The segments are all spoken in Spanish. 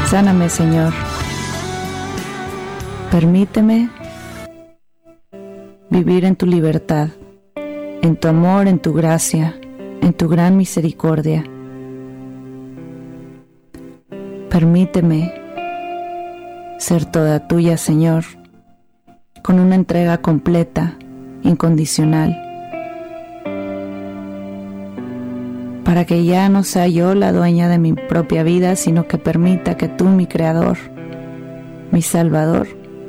Sáname, Señor. Permíteme vivir en tu libertad, en tu amor, en tu gracia, en tu gran misericordia. Permíteme ser toda tuya, Señor, con una entrega completa, incondicional, para que ya no sea yo la dueña de mi propia vida, sino que permita que tú, mi Creador, mi Salvador,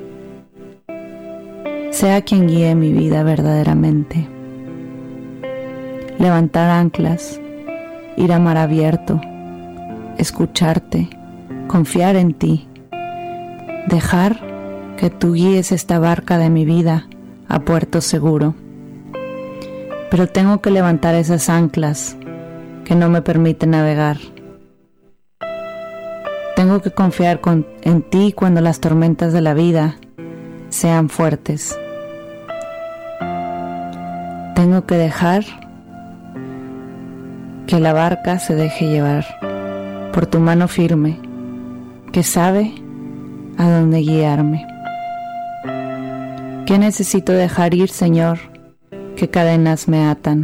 sea quien guíe mi vida verdaderamente. Levantar anclas, ir a mar abierto, escucharte, confiar en ti, dejar que tú guíes esta barca de mi vida a puerto seguro. Pero tengo que levantar esas anclas que no me permiten navegar. Tengo que confiar en ti cuando las tormentas de la vida sean fuertes. Tengo que dejar que la barca se deje llevar por tu mano firme, que sabe a dónde guiarme. ¿Qué necesito dejar ir, Señor? ¿Qué cadenas me atan?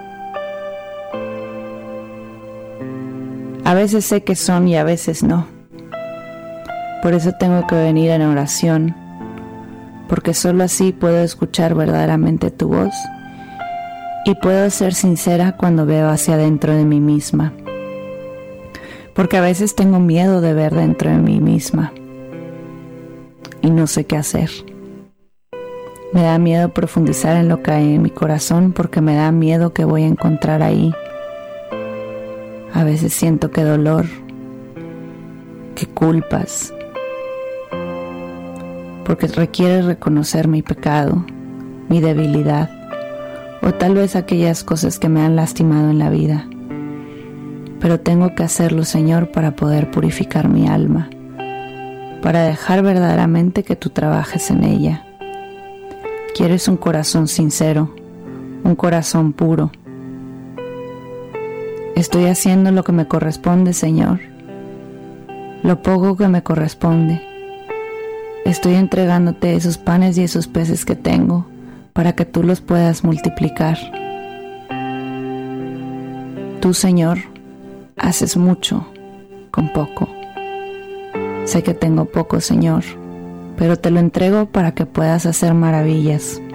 A veces sé que son y a veces no. Por eso tengo que venir en oración, porque solo así puedo escuchar verdaderamente tu voz y puedo ser sincera cuando veo hacia dentro de mí misma. Porque a veces tengo miedo de ver dentro de mí misma y no sé qué hacer. Me da miedo profundizar en lo que hay en mi corazón porque me da miedo que voy a encontrar ahí. A veces siento que dolor, que culpas, porque requiere reconocer mi pecado, mi debilidad, o tal vez aquellas cosas que me han lastimado en la vida. Pero tengo que hacerlo, Señor, para poder purificar mi alma, para dejar verdaderamente que tú trabajes en ella. Quieres un corazón sincero, un corazón puro. Estoy haciendo lo que me corresponde, Señor, lo poco que me corresponde. Estoy entregándote esos panes y esos peces que tengo para que tú los puedas multiplicar. Tú, Señor, haces mucho con poco. Sé que tengo poco, Señor, pero te lo entrego para que puedas hacer maravillas.